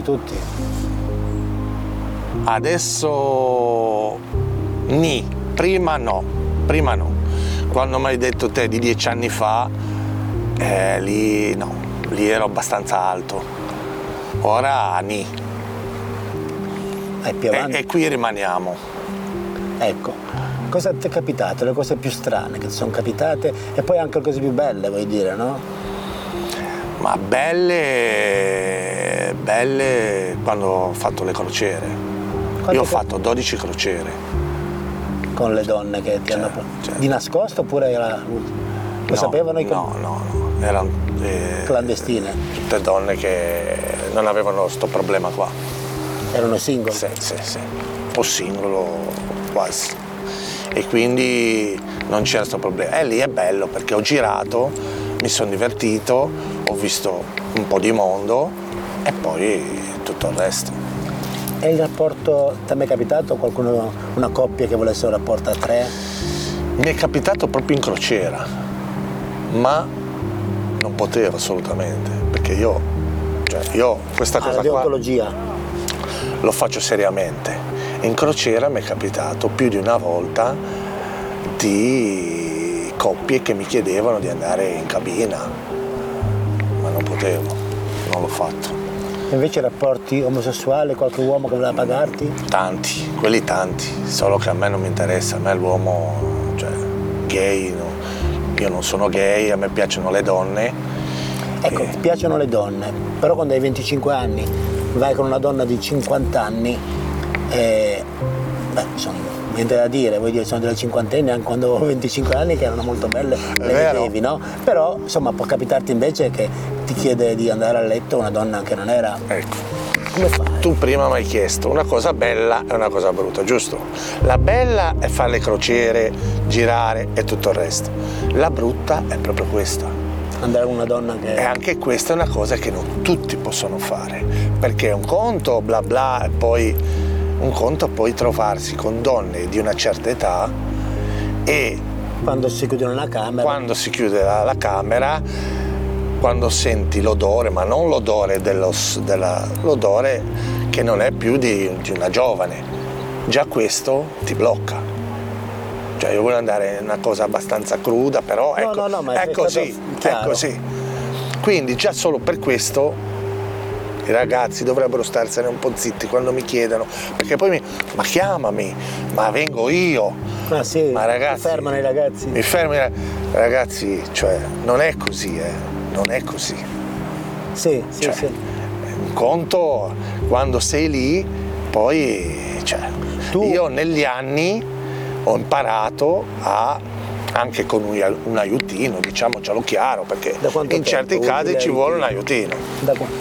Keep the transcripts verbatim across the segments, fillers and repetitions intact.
tutti. Adesso ni, prima no, prima no. Quando mi hai detto te di dieci anni fa, eh, lì no, lì ero abbastanza alto. Ora ni. È più avanti. E, e qui rimaniamo. Ecco, cosa ti è capitato? Le cose più strane che ti sono capitate e poi anche le cose più belle, vuoi dire, no? Ma belle, belle quando ho fatto le crociere. Io ho che... fatto dodici crociere. Con le donne che ti Cioè, hanno... cioè. Di nascosto oppure era... lo No, sapevano i no, no, no, erano eh, clandestine? tutte donne che non avevano questo problema qua. Erano single? Sì, sì, sì, un po' singolo quasi. E quindi non c'era questo problema. E lì è bello perché ho girato, mi sono divertito, ho visto un po' di mondo e poi tutto il resto. E il rapporto, ti è mai capitato qualcuno, una coppia che volesse un rapporto a tre? Mi è capitato proprio in crociera, ma non potevo assolutamente, perché io, cioè io questa cosa ah, qua deontologia. Lo faccio seriamente. In crociera mi è capitato più di una volta di coppie che mi chiedevano di andare in cabina, ma non potevo, non l'ho fatto. Invece rapporti omosessuali, qualche uomo che voleva pagarti? Tanti, quelli tanti, solo che a me non mi interessa, a me l'uomo, cioè gay, no. Io non sono gay, a me piacciono le donne. Ecco, e... ti piacciono le donne, però quando hai venticinque anni vai con una donna di cinquanta anni e beh, insomma, niente da dire, vuoi dire, sono delle cinquantenni anche quando avevo venticinque anni che erano molto belle, le vero. vedevi, no? Però insomma può capitarti invece che ti chiede di andare a letto una donna che non era. Ecco. Come fai? Tu prima mi hai chiesto una cosa bella e una cosa brutta, giusto? La bella è fare le crociere, girare e tutto il resto. La brutta è proprio questa. Andare con una donna che... E anche questa è una cosa che non tutti possono fare, perché un conto bla bla e poi un conto poi trovarsi con donne di una certa età e quando si chiude una camera quando si chiude la, la camera, quando senti l'odore, ma non l'odore dello, della, l'odore che non è più di, di una giovane, già questo ti blocca. Cioè io voglio andare in una cosa abbastanza cruda, però no, ecco, no, no, ma è così, è così. Quindi già solo per questo i ragazzi dovrebbero starsene un po' zitti quando mi chiedono, perché poi mi, ma chiamami, ma vengo io. Ah sì, ma ragazzi, mi fermano i ragazzi. Mi fermano ragazzi, cioè non è così, eh, non è così. Sì, sì, cioè, sì. Un conto quando sei lì, poi cioè, tu... io negli anni ho imparato a, anche con un, un aiutino, diciamocelo chiaro, perché in tempo? certi casi ci vuole un aiutino. Da quanto?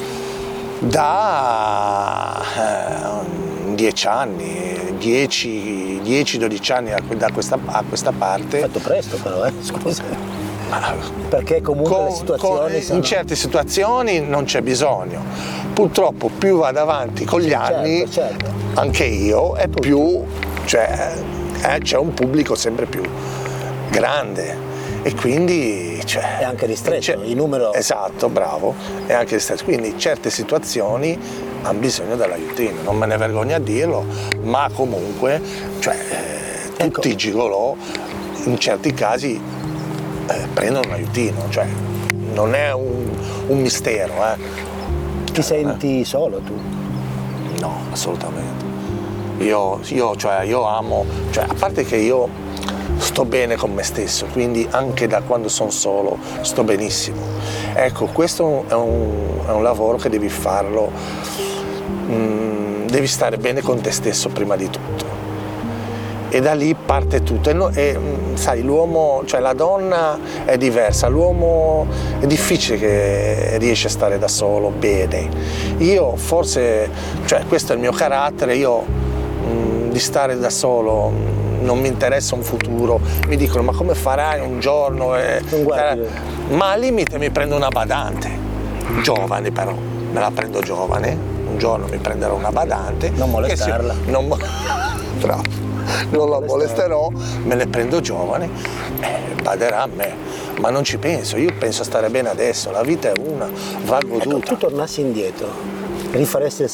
Da eh, dieci anni, dieci dodici anni da questa, a questa parte. Fatto presto però, eh, scusa. Perché comunque con, le situazioni con, sono... in certe situazioni non c'è bisogno. Purtroppo più vado avanti con gli sì, anni, certo, certo. anche io, e più cioè, eh, c'è un pubblico sempre più grande e quindi cioè, è anche ristretto il numero. Esatto, bravo, è anche ristretto, quindi certe situazioni hanno bisogno dell'aiutino, non me ne vergogno a dirlo, ma comunque cioè, eh, ecco. tutti i gigolò in certi casi eh, prendono un aiutino, cioè non è un, un mistero. Eh. Ti senti solo tu? No, assolutamente. Io, io, cioè, io amo, cioè, a parte che io sto bene con me stesso, quindi anche da quando sono solo sto benissimo. Ecco, questo è un, è un lavoro che devi farlo, mm, devi stare bene con te stesso prima di tutto. E da lì parte tutto. E, no, e sai, l'uomo, cioè la donna è diversa, l'uomo è difficile che riesce a stare da solo bene. Io forse, cioè questo è il mio carattere, io mh, di stare da solo mh, non mi interessa un futuro, mi dicono ma come farai un giorno? E, eh, ma al limite mi prendo una badante, giovane però, me la prendo giovane, un giorno mi prenderò una badante. Non molestarla. Si, non, bravo. Non la molesterò, me le prendo giovane e eh, baderà a me, ma non ci penso, io penso a stare bene adesso, la vita è una, va goduta. Ecco, tu tornassi indietro, rifaresti le